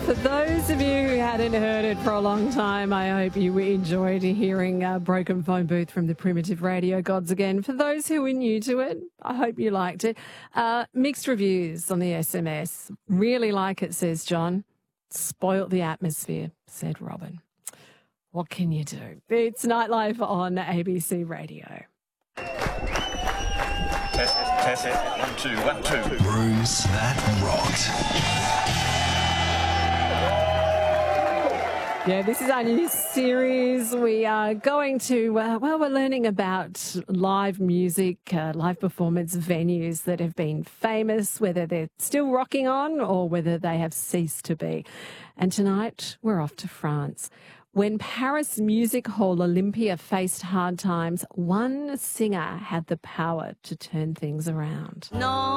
For those of you who hadn't heard it for a long time, I hope you enjoyed hearing Broken Phone Booth from the Primitive Radio Gods again. For those who are new to it, I hope you liked it. Mixed reviews on the SMS. Really like it, says John. Spoilt the atmosphere, said Robin. What can you do? It's Nightlife on ABC Radio. Test. 1, 2, 1, 2. Rooms that rocked. Yeah, this is our new series. We are going to, we're learning about live music, live performance venues that have been famous, whether they're still rocking on or whether they have ceased to be. And tonight, we're off to France. When Paris Music Hall Olympia faced hard times, one singer had the power to turn things around. No.